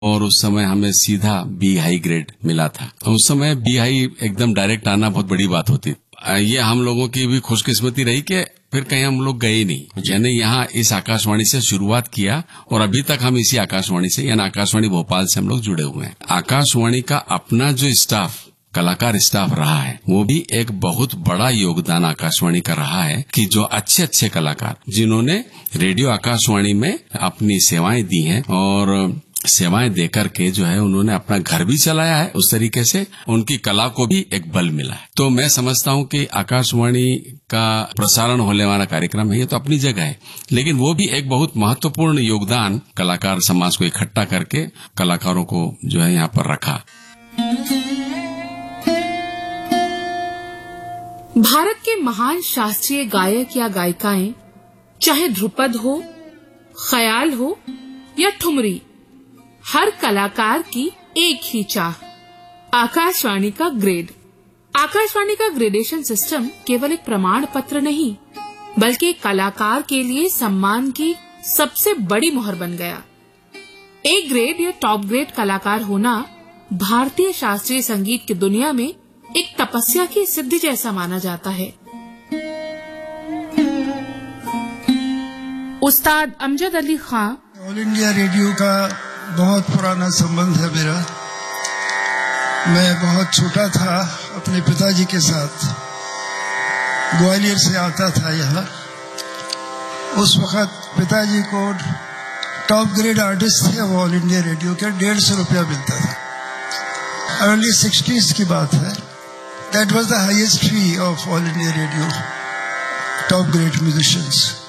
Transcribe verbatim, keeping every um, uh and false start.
और उस समय हमें सीधा बी हाई ग्रेड मिला था। उस समय बी हाई एकदम डायरेक्ट आना बहुत बड़ी बात होती। ये हम लोगों की भी खुशकिस्मती रही कि फिर कहीं हम लोग गए नहीं, यानी यहाँ इस आकाशवाणी से शुरुआत किया और अभी तक हम इसी आकाशवाणी से यानी आकाशवाणी भोपाल से हम लोग जुड़े हुए हैं। आकाशवाणी का अपना जो स्टाफ कलाकार स्टाफ रहा है वो भी एक बहुत बड़ा योगदान आकाशवाणी का रहा है कि जो अच्छे अच्छे कलाकार जिन्होंने रेडियो आकाशवाणी में अपनी सेवाएं दी हैं और सेवाएं देकर के जो है उन्होंने अपना घर भी चलाया है, उस तरीके से उनकी कला को भी एक बल मिला है। तो मैं समझता हूं कि आकाशवाणी का प्रसारण होने वाला कार्यक्रम है ये तो अपनी जगह है, लेकिन वो भी एक बहुत महत्वपूर्ण योगदान कलाकार समाज को इकट्ठा करके कलाकारों को जो है यहाँ पर रखा। भारत के महान शास्त्रीय गायक या गायिकाएं, चाहे ध्रुपद हो, ख्याल हो या ठुमरी, हर कलाकार की एक ही चाह, आकाशवाणी का ग्रेड। आकाशवाणी का ग्रेडेशन सिस्टम केवल एक प्रमाण पत्र नहीं बल्कि कलाकार के लिए सम्मान की सबसे बड़ी मोहर बन गया। ए ग्रेड या टॉप ग्रेड कलाकार होना भारतीय शास्त्रीय संगीत की दुनिया में एक तपस्या की सिद्धि जैसा माना जाता है। उस्ताद अमजद अली खां। ऑल इंडिया रेडियो का बहुत पुराना संबंध है मेरा। मैं बहुत छोटा था, अपने पिताजी के साथ ग्वालियर से आता था यहाँ। उस वक्त पिताजी को टॉप ग्रेड आर्टिस्ट थे वो ऑल इंडिया रेडियो के, डेढ़ सौ रुपया मिलता था। अर्ली सिक्सटीज की बात है। That was the highest fee of all India radio, top grade musicians.